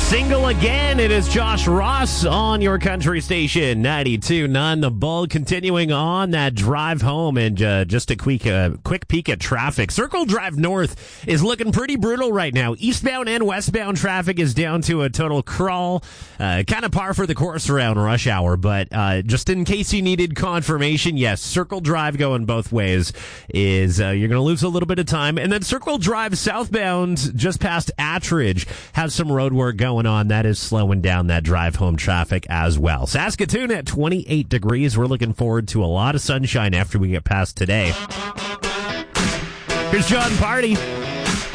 Single again. It is Josh Ross on your country station, 92.9 The Bull. Continuing on that drive home, and just a quick peek at traffic. Circle Drive North is looking pretty brutal right now. Eastbound and westbound traffic is down to a total crawl. Kind of par for the course around rush hour, but just in case you needed confirmation, yes, Circle Drive going both ways is you're going to lose a little bit of time. And then Circle Drive southbound, just past Attridge, has some road work going on. That is slowing down that drive home traffic as well. Saskatoon at 28 degrees. We're looking forward to a lot of sunshine after we get past today. Here's John Party.